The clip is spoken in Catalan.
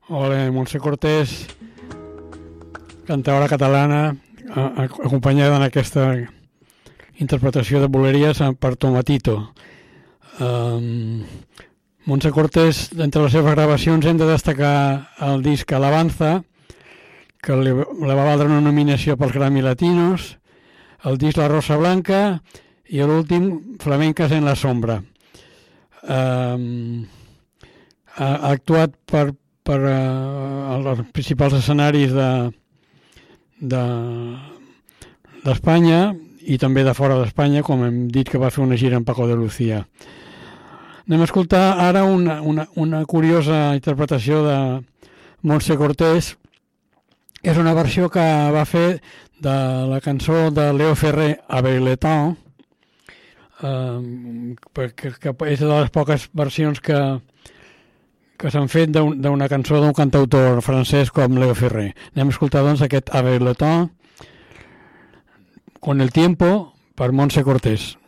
Hola, Montse Cortés, cantaora catalana, acompanyada en aquesta interpretació de boleries per Tomatito. Montse Cortés, entre les seves gravacions hem de destacar el disc Alabanza, que li va valdre una nominació pels Grammy Latinos, el disc La Rosa Blanca i l'últim Flamencas en la Sombra. Ha actuat per els principals escenaris d'Espanya i també de fora d'Espanya, com hem dit que va fer una gira en Paco de Lucía. Anem a escoltar ara una curiosa interpretació de Montse Cortés. És una versió que va fer de la cançó de Léo Ferré, Avec le temps, que és de les poques versions que s'han fet d'una cançó d'un cantautor francès com Léo Ferré. Anem a escoltar doncs aquest Avec le temps, Con el tiempo, per Montse Cortés.